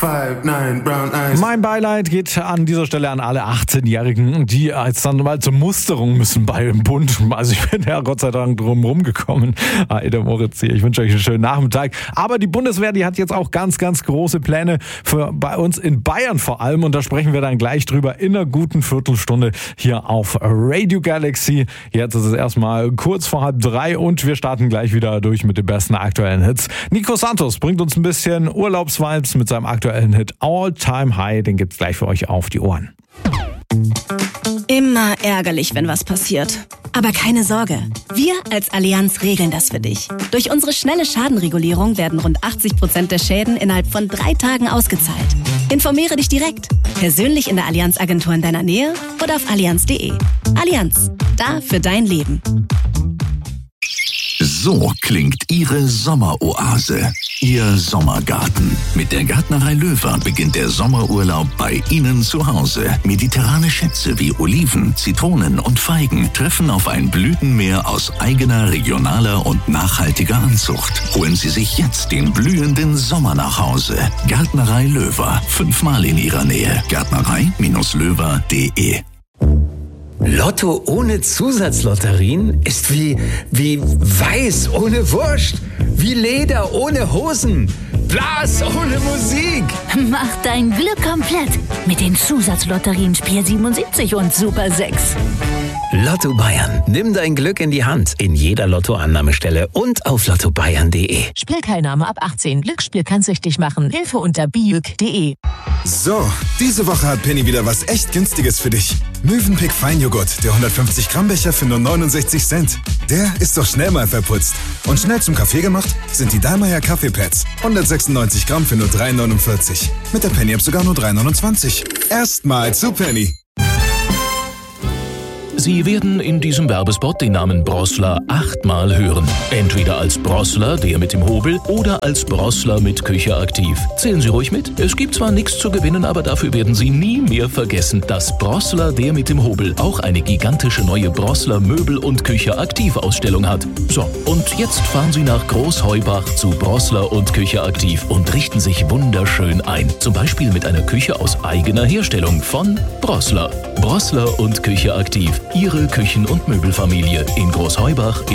5'9" brown eyes. Mein Beileid geht an dieser Stelle an alle 18-Jährigen, die jetzt dann mal zur Musterung müssen beim Bund. Also ich bin ja Gott sei Dank drum rumgekommen. Der Moritz hier, ich wünsche euch einen schönen Nachmittag. Aber die Bundeswehr, die hat jetzt auch ganz, ganz große Pläne für bei uns in Bayern vor allem. Und da sprechen wir dann gleich drüber in einer guten Viertelstunde hier auf Radio Galaxy. Jetzt ist es erstmal kurz vor 2:30 und wir starten gleich wieder durch mit den besten aktuellen Hits. Nico Santos bringt uns ein bisschen Urlaubsvibes mit seinem aktuellen Hit All Time High. Den gibt's gleich für euch auf die Ohren. Immer ärgerlich, wenn was passiert. Aber keine Sorge, wir als Allianz regeln das für dich. Durch unsere schnelle Schadenregulierung werden rund 80% der Schäden innerhalb von 3 Tagen ausgezahlt. Informiere dich direkt, persönlich in der Allianz-Agentur in deiner Nähe oder auf allianz.de. Allianz, da für dein Leben. So klingt Ihre Sommeroase, Ihr Sommergarten. Mit der Gärtnerei Löwer beginnt der Sommerurlaub bei Ihnen zu Hause. Mediterrane Schätze wie Oliven, Zitronen und Feigen treffen auf ein Blütenmeer aus eigener, regionaler und nachhaltiger Anzucht. Holen Sie sich jetzt den blühenden Sommer nach Hause. Gärtnerei Löwer, 5-mal in Ihrer Nähe. Gärtnerei-löwer.de. Lotto ohne Zusatzlotterien ist wie Weiß ohne Wurst, wie Leder ohne Hosen, Blas ohne Musik. Mach dein Glück komplett mit den Zusatzlotterien Spiel 77 und Super 6. Lotto Bayern. Nimm dein Glück in die Hand in jeder Lottoannahmestelle und auf lottobayern.de. Spielteilnahme ab 18. Glücksspiel kann süchtig machen. Hilfe unter bijuk.de. So, diese Woche hat Penny wieder was echt Günstiges für dich. Mövenpick Feinjoghurt, der 150 Gramm Becher für nur 69 Cent. Der ist doch schnell mal verputzt. Und schnell zum Kaffee gemacht sind die Dallmayr Kaffeepads. 196 Gramm für nur 3,49. Mit der Penny App sogar nur 3,29. Erstmal zu Penny. Sie werden in diesem Werbespot den Namen Brossler 8-mal hören. Entweder als Brossler, der mit dem Hobel, oder als Brossler mit Küche aktiv. Zählen Sie ruhig mit. Es gibt zwar nichts zu gewinnen, aber dafür werden Sie nie mehr vergessen, dass Brossler, der mit dem Hobel, auch eine gigantische neue Brossler Möbel- und Küche aktiv Ausstellung hat. So, und jetzt fahren Sie nach Großheubach zu Brossler und Küche aktiv und richten sich wunderschön ein. Zum Beispiel mit einer Küche aus eigener Herstellung von Brossler. Brossler und Küche aktiv. Ihre Küchen- und Möbelfamilie in Großheubach